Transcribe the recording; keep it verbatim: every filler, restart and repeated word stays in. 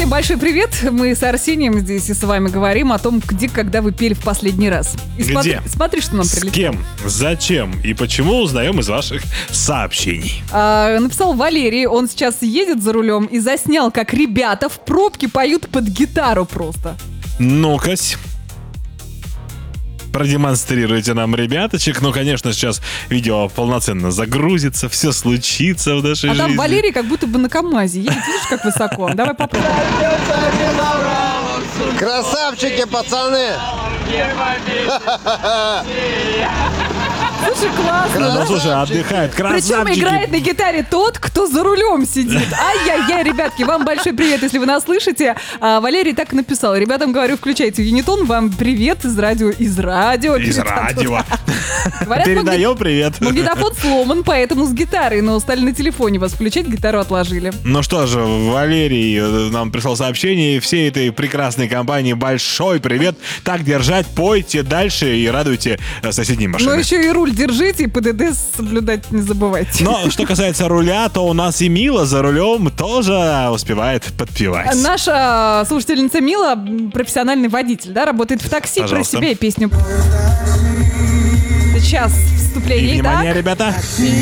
Всем большой привет. Мы с Арсением здесь и с вами говорим о том, где, когда вы пели в последний раз. И Где? Смотри, смотри, что нам С прилетело. кем? Зачем? И почему узнаем из ваших сообщений? А, написал Валерий, он сейчас едет за рулем и заснял, как ребята в пробке поют под гитару просто. Ну-кась. Продемонстрируйте нам, ребяточек. Ну, конечно, сейчас видео полноценно загрузится, все случится в нашей А жизни. там Валерий как будто бы на КамАЗе едет. Видишь, как высоко? Давай попробуем. Красавчики, пацаны! Слушай, классно, Ну, да? слушай, отдыхает. Причем Красавчики. играет на гитаре тот, кто за рулем сидит. Ай-яй-яй, ребятки, вам большой привет, если вы нас слышите. А, Валерий так написал. Ребятам говорю, включайте Юнитон, вам привет из радио. Из радио. Из радио. Говорят, Передаем привет. магнитофон сломан, поэтому с гитарой, но стали на телефоне вас включать, гитару отложили. Ну что же, Валерий э, нам прислал сообщение, и всей этой прекрасной компании большой привет. Так держать, пойте дальше и радуйте э, соседние машины. Но еще и руль держите, и ПДД соблюдать не забывайте. Но что касается руля, то у нас и Мила за рулем тоже успевает подпевать. Наша слушательница Мила, профессиональный водитель, да, работает в такси, Пожалуйста. про себя и песню. Сейчас И вступление. внимание, Итак, ребята.